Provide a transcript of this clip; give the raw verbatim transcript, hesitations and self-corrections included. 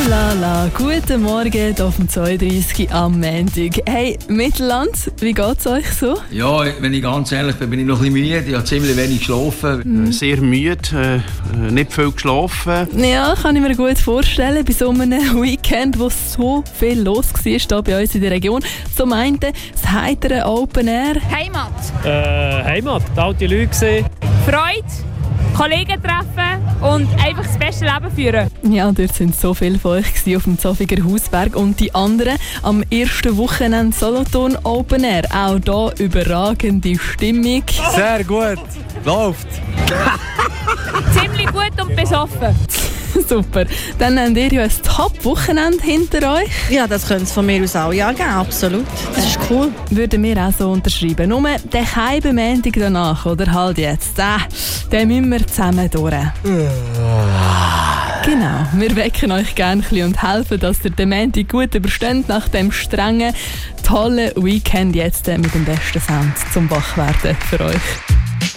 la la, guten Morgen hier auf dem zweiunddreißig am Montag. Hey, Mittelland, wie geht's euch so? Ja, wenn ich ganz ehrlich bin, bin ich noch ein bisschen müde. Ich habe ziemlich wenig geschlafen. Mhm. Sehr müde, äh, nicht viel geschlafen. Ja, kann ich mir gut vorstellen. Bei so einem Weekend, wo so viel los war hier bei uns in der Region. Zum einen das heitere Open Air. Heimat. Äh, Heimat, die alte Leute. Freude. Kollegen treffen und einfach das beste Leben führen. Ja, dort sind so viele von euch auf dem Zofiger Hausberg und die anderen am ersten Wochenende Solothurn Open Air. Auch hier überragende Stimmung. Sehr gut, läuft. Ziemlich gut und besoffen. Super. Dann habt ihr ja ein Top-Wochenende hinter euch. Ja, das könnte es von mir aus auch ja geben, absolut. Das ist cool. Würden wir auch so unterschreiben. Nur den halben Montag danach, oder halt jetzt, äh, den müssen wir zusammen durch. Genau, wir wecken euch gerne ein bisschen und helfen, dass ihr den Montag gut übersteht nach dem strengen, tollen Weekend jetzt mit dem besten Sound zum Wachwerden für euch.